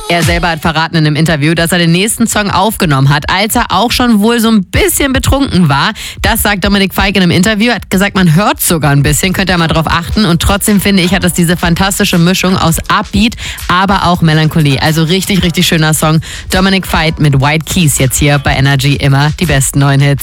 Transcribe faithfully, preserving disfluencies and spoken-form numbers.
Er selber hat verraten in einem Interview, dass er den nächsten Song aufgenommen hat, als er auch schon wohl so ein bisschen betrunken war. Das sagt Dominik Fike in einem Interview. Er hat gesagt, man hört sogar ein bisschen, könnt ihr mal drauf achten. Und trotzdem finde ich, hat das diese fantastische Mischung aus Upbeat, aber auch Melancholie. Also richtig, richtig schöner Song. Dominik Fike mit White Keys jetzt hier bei Energy, immer die besten neuen Hits.